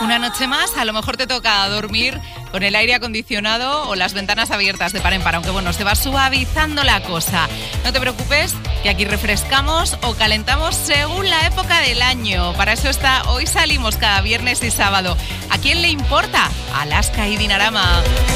Una noche más, a lo mejor te toca dormir con el aire acondicionado o las ventanas abiertas de par en par, aunque bueno, se va suavizando la cosa. No te preocupes, que aquí refrescamos o calentamos según la época del año. Para eso está Hoy Salimos cada viernes y sábado. ¿A quién le importa? Alaska y Dinarama.